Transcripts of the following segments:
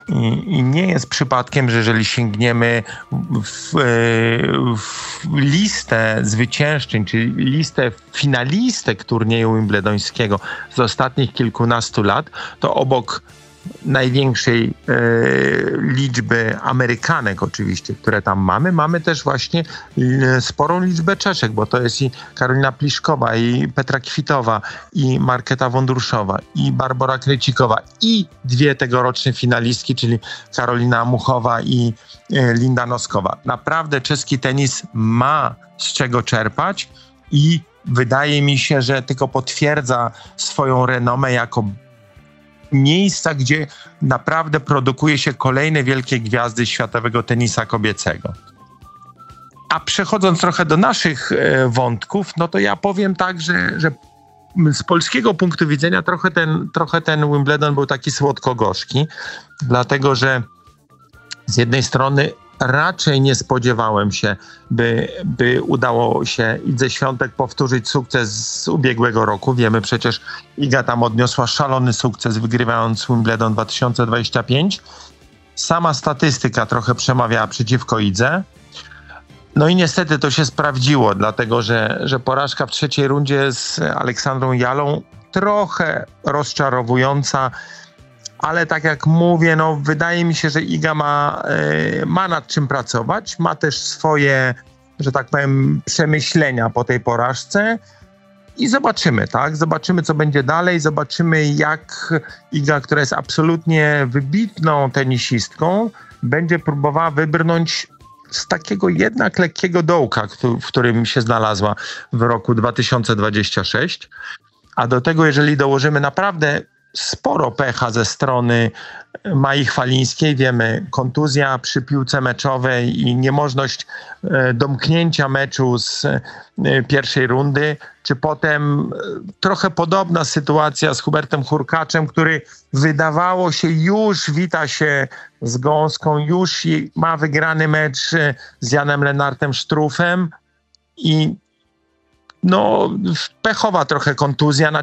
I nie jest przypadkiem, że jeżeli sięgniemy w listę zwyciężczyń, czyli listę finalistek turnieju wimbledońskiego z ostatnich kilkunastu lat, to obok największej liczby Amerykanek oczywiście, które tam mamy też właśnie sporą liczbę Czeszek, bo to jest i Karolina Pliszkowa, i Petra Kwitowa, i Marketa Wondruszowa, i Barbora Krecikowa, i dwie tegoroczne finalistki, czyli Karolina Muchowa i Linda Noskowa. Naprawdę czeski tenis ma z czego czerpać i wydaje mi się, że tylko potwierdza swoją renomę jako miejsca, gdzie naprawdę produkuje się kolejne wielkie gwiazdy światowego tenisa kobiecego. A przechodząc trochę do naszych wątków, no to ja powiem tak, że z polskiego punktu widzenia trochę ten Wimbledon był taki słodko-gorzki, dlatego że z jednej strony raczej nie spodziewałem się, by udało się Idze Świątek powtórzyć sukces z ubiegłego roku. Wiemy przecież, Iga tam odniosła szalony sukces, wygrywając Wimbledon 2025. Sama statystyka trochę przemawiała przeciwko Idze. No i niestety to się sprawdziło, dlatego że porażka w trzeciej rundzie z Aleksandrą Jalą trochę rozczarowująca, ale tak jak mówię, no wydaje mi się, że Iga ma nad czym pracować, ma też swoje, że tak powiem, przemyślenia po tej porażce i zobaczymy, tak? Zobaczymy, co będzie dalej, zobaczymy, jak Iga, która jest absolutnie wybitną tenisistką, będzie próbowała wybrnąć z takiego jednak lekkiego dołka, w którym się znalazła w roku 2026. A do tego, jeżeli dołożymy naprawdę sporo pecha ze strony Mai Chwalińskiej, wiemy, kontuzja przy piłce meczowej i niemożność domknięcia meczu z pierwszej rundy, czy potem trochę podobna sytuacja z Hubertem Hurkaczem, który wydawało się już wita się z gąską, już ma wygrany mecz z Janem Lennartem Struffem i no, pechowa trochę kontuzja,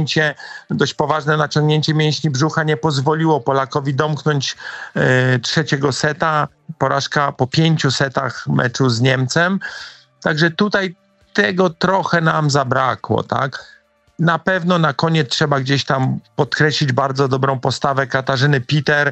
dość poważne naciągnięcie mięśni brzucha nie pozwoliło Polakowi domknąć trzeciego seta. Porażka po 5 setach meczu z Niemcem. Także tutaj tego trochę nam zabrakło, tak? Na pewno na koniec trzeba gdzieś tam podkreślić bardzo dobrą postawę Katarzyny Peter,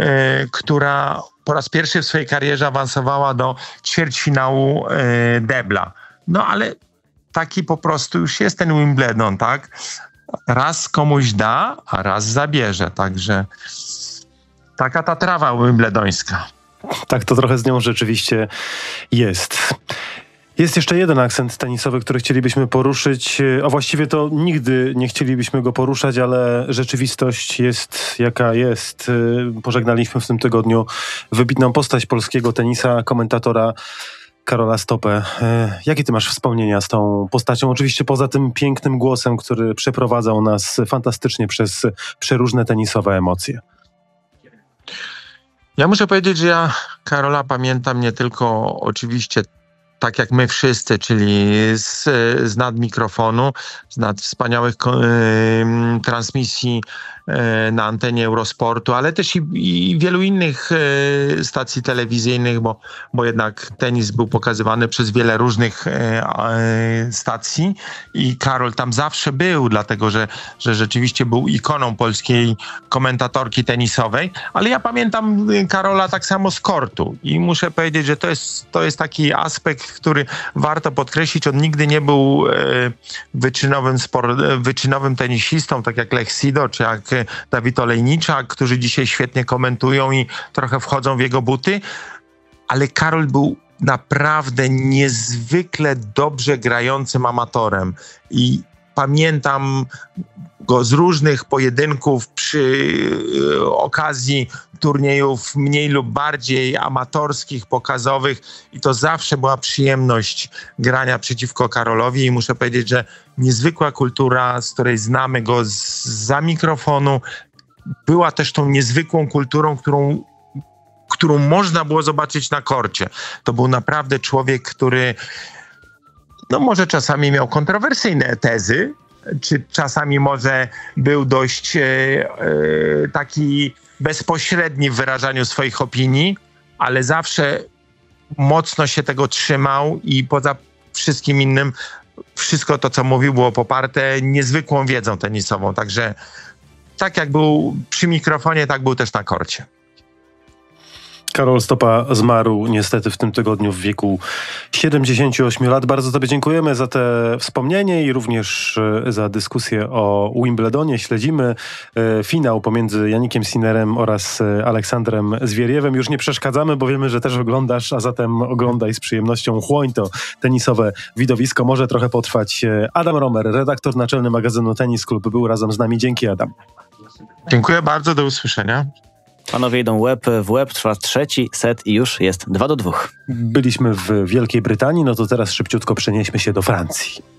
która po raz pierwszy w swojej karierze awansowała do ćwierćfinału debla. No ale taki po prostu już jest ten Wimbledon, tak? Raz komuś da, a raz zabierze. Także taka ta trawa wimbledońska. Tak to trochę z nią rzeczywiście jest. Jest jeszcze jeden akcent tenisowy, który chcielibyśmy poruszyć, a właściwie to nigdy nie chcielibyśmy go poruszać, ale rzeczywistość jest jaka jest. Pożegnaliśmy w tym tygodniu wybitną postać polskiego tenisa, komentatora Karola Stopę. Jakie ty masz wspomnienia z tą postacią? Oczywiście poza tym pięknym głosem, który przeprowadzał nas fantastycznie przez przeróżne tenisowe emocje. Ja muszę powiedzieć, że ja Karola pamiętam nie tylko oczywiście tak jak my wszyscy, czyli z nad mikrofonu, z nad wspaniałych transmisji na antenie Eurosportu, ale też i wielu innych stacji telewizyjnych, bo jednak tenis był pokazywany przez wiele różnych stacji i Karol tam zawsze był, dlatego że rzeczywiście był ikoną polskiej komentatorki tenisowej, ale ja pamiętam Karola tak samo z kortu i muszę powiedzieć, że to jest taki aspekt, który warto podkreślić. On nigdy nie był wyczynowym tenisistą, tak jak Lech Sido, czy jak Dawid Olejniczak, którzy dzisiaj świetnie komentują i trochę wchodzą w jego buty, ale Karol był naprawdę niezwykle dobrze grającym amatorem i pamiętam go z różnych pojedynków przy okazji turniejów mniej lub bardziej amatorskich, pokazowych i to zawsze była przyjemność grania przeciwko Karolowi i muszę powiedzieć, że niezwykła kultura, z której znamy go zza mikrofonu, była też tą niezwykłą kulturą, którą można było zobaczyć na korcie. To był naprawdę człowiek, który no może czasami miał kontrowersyjne tezy, czy czasami może był dość taki bezpośredni w wyrażaniu swoich opinii, ale zawsze mocno się tego trzymał i poza wszystkim innym wszystko to, co mówił, było poparte niezwykłą wiedzą tenisową. Także tak jak był przy mikrofonie, tak był też na korcie. Karol Stopa zmarł niestety w tym tygodniu w wieku 78 lat. Bardzo Tobie dziękujemy za te wspomnienie i również za dyskusję o Wimbledonie. Śledzimy finał pomiędzy Jannikiem Sinnerem oraz Aleksandrem Zwieriewem. Już nie przeszkadzamy, bo wiemy, że też oglądasz, a zatem oglądaj z przyjemnością. Chłoń to tenisowe widowisko. Może trochę potrwać. Adam Romer, redaktor naczelny magazynu Tennis Club, był razem z nami. Dzięki, Adam. Dziękuję bardzo, do usłyszenia. Panowie idą łeb w łeb, trwa trzeci set i już jest 2-2. Byliśmy w Wielkiej Brytanii, no to teraz szybciutko przenieśmy się do Francji.